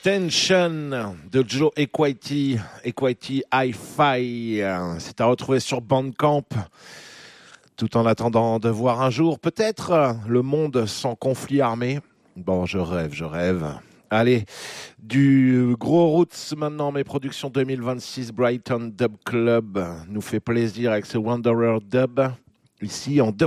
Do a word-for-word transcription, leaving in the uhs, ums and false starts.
Tension de Joe Equity, Equity Hi-Fi. C'est à retrouver sur Bandcamp. Tout en attendant de voir un jour, peut-être, le monde sans conflit armé. Bon, je rêve, je rêve. Allez, du gros roots maintenant, mes productions deux mille vingt-six, Brighton Dub Club nous fait plaisir avec ce Wanderer Dub, ici en